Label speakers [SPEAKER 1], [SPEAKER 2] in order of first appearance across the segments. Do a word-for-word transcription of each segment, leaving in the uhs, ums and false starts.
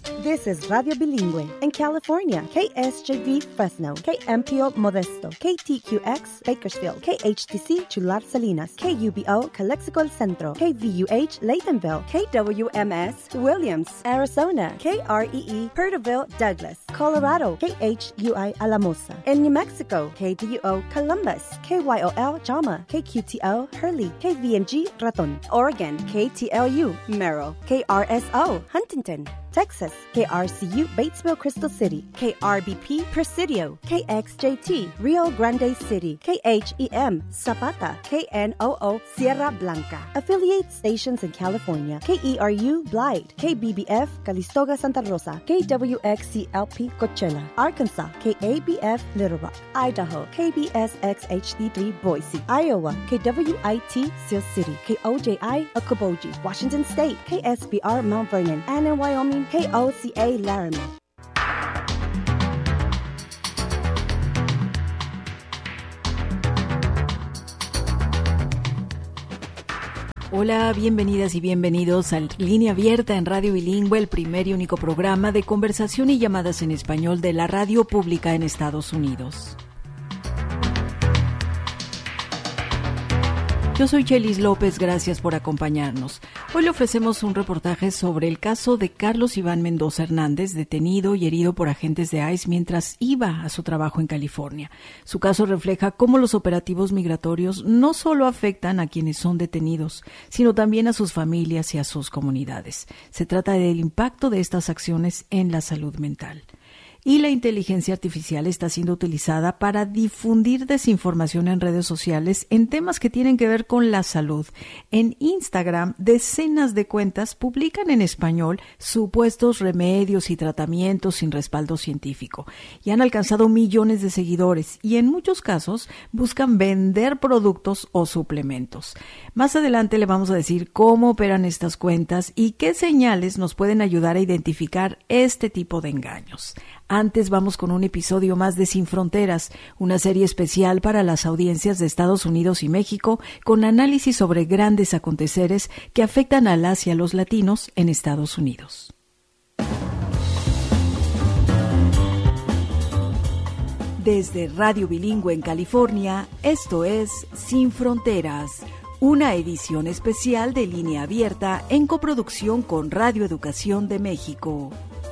[SPEAKER 1] This is Radio Bilingüe in California. K S J V Fresno, K M P O Modesto, K T Q X Bakersfield, K H T C Chular Salinas, K U B O Calexico El Centro, K V U H Laytonville, K W M S Williams, Arizona, K R E E Perterville Douglas, Colorado, K H U I Alamosa. In New Mexico, K D U O Columbus, K Y O L Jama, K Q T O Hurley, K V M G Raton. Oregon, K T L U Merrill, K R S O Huntington. Texas, K R C U Batesville Crystal City, K R B P Presidio, K X J T Rio Grande City, K H E M Zapata, K N O O Sierra Blanca. Affiliate stations in California, K E R U Blythe, K B B F Calistoga Santa Rosa, K W X C L P Coachella, Arkansas, K A B F Little Rock, Idaho, K B S X H D three Boise, Iowa, K W I T Sioux City, K O J I Okoboji, Washington State, K S B R Mount Vernon, and in Wyoming, K O C A Laramie.
[SPEAKER 2] Hola, bienvenidas y bienvenidos a Línea Abierta en Radio Bilingüe, el primer y único programa de conversación y llamadas en español de la radio pública en Estados Unidos. Yo soy Chelis López, gracias por acompañarnos. Hoy le ofrecemos un reportaje sobre el caso de Carlos Iván Mendoza Hernández, detenido y herido por agentes de ICE mientras iba a su trabajo en California. Su caso refleja cómo los operativos migratorios no solo afectan a quienes son detenidos, sino también a sus familias y a sus comunidades. Se trata del impacto de estas acciones en la salud mental. Y la inteligencia artificial está siendo utilizada para difundir desinformación en redes sociales en temas que tienen que ver con la salud. En Instagram, decenas de cuentas publican en español supuestos remedios y tratamientos sin respaldo científico y han alcanzado millones de seguidores y en muchos casos buscan vender productos o suplementos. Más adelante le vamos a decir cómo operan estas cuentas y qué señales nos pueden ayudar a identificar este tipo de engaños. Antes vamos con un episodio más de Sin Fronteras, una serie especial para las audiencias de Estados Unidos y México, con análisis sobre grandes aconteceres que afectan al Asia y a los latinos en Estados Unidos. Desde Radio Bilingüe en California, esto es Sin Fronteras, una edición especial de Línea Abierta en coproducción con Radio Educación de México.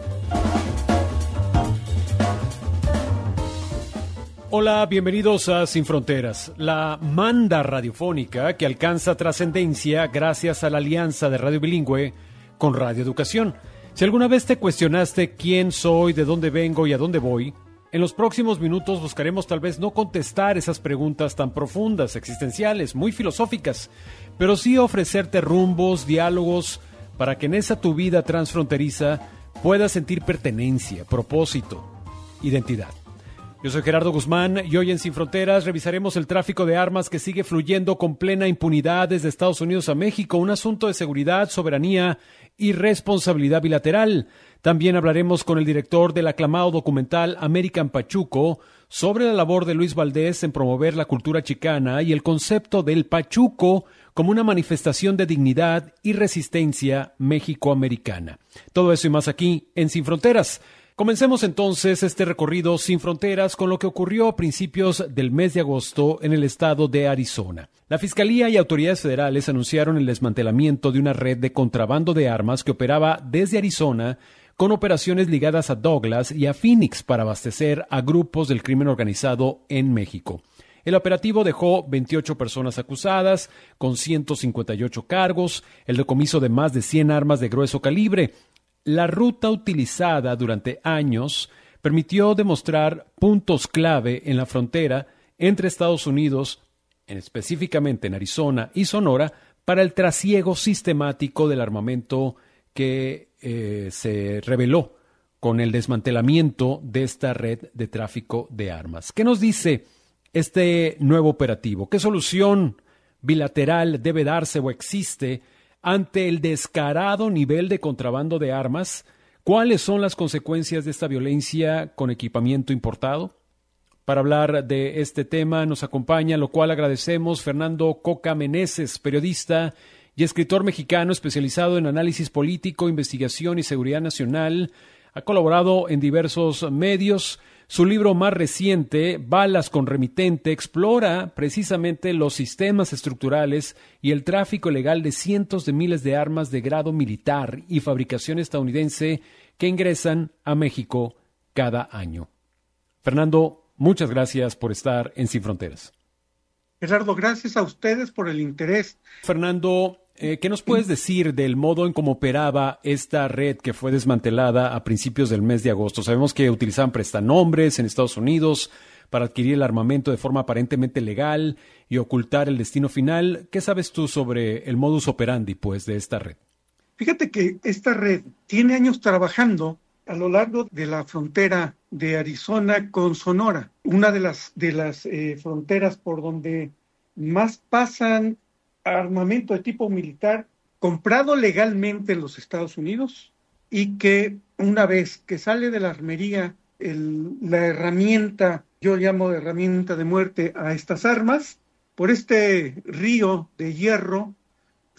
[SPEAKER 3] Hola, bienvenidos a Sin Fronteras, la manda radiofónica que alcanza trascendencia gracias a la alianza de Radio Bilingüe con Radio Educación. Si alguna vez te cuestionaste quién soy, de dónde vengo y a dónde voy, en los próximos minutos buscaremos tal vez no contestar esas preguntas tan profundas, existenciales, muy filosóficas, pero sí ofrecerte rumbos, diálogos, para que en esa tu vida transfronteriza puedas sentir pertenencia, propósito, identidad. Yo soy Gerardo Guzmán y hoy en Sin Fronteras revisaremos el tráfico de armas que sigue fluyendo con plena impunidad desde Estados Unidos a México, un asunto de seguridad, soberanía y responsabilidad bilateral. También hablaremos con el director del aclamado documental American Pachuco sobre la labor de Luis Valdés en promover la cultura chicana y el concepto del pachuco como una manifestación de dignidad y resistencia mexicoamericana. Todo eso y más aquí en Sin Fronteras. Comencemos entonces este recorrido sin fronteras con lo que ocurrió a principios del mes de agosto en el estado de Arizona. La Fiscalía y autoridades federales anunciaron el desmantelamiento de una red de contrabando de armas que operaba desde Arizona con operaciones ligadas a Douglas y a Phoenix para abastecer a grupos del crimen organizado en México. El operativo dejó veintiocho personas acusadas, con ciento cincuenta y ocho cargos, el decomiso de más de cien armas de grueso calibre. La ruta utilizada durante años permitió demostrar puntos clave en la frontera entre Estados Unidos, en específicamente en Arizona y Sonora, para el trasiego sistemático del armamento que eh, se reveló con el desmantelamiento de esta red de tráfico de armas. ¿Qué nos dice este nuevo operativo? ¿Qué solución bilateral debe darse o existe ante el descarado nivel de contrabando de armas? ¿Cuáles son las consecuencias de esta violencia con equipamiento importado? Para hablar de este tema nos acompaña, lo cual agradecemos, Fernando Coca Meneses, periodista y escritor mexicano especializado en análisis político, investigación y seguridad nacional. Ha colaborado en diversos medios. Su libro más reciente, Balas con remitente, explora precisamente los sistemas estructurales y el tráfico ilegal de cientos de miles de armas de grado militar y fabricación estadounidense que ingresan a México cada año. Fernando, muchas gracias por estar en Sin Fronteras.
[SPEAKER 4] Gerardo, gracias a ustedes por el interés.
[SPEAKER 3] Fernando, eh, ¿qué nos puedes decir del modo en cómo operaba esta red que fue desmantelada a principios del mes de agosto? Sabemos que utilizaban prestanombres en Estados Unidos para adquirir el armamento de forma aparentemente legal y ocultar el destino final. ¿Qué sabes tú sobre el modus operandi, pues, de esta red?
[SPEAKER 4] Fíjate que esta red tiene años trabajando a lo largo de la frontera de Arizona con Sonora, una de las, de las eh, fronteras por donde más pasan armamento de tipo militar comprado legalmente en los Estados Unidos y que una vez que sale de la armería el, la herramienta, yo llamo de herramienta de muerte a estas armas, por este río de hierro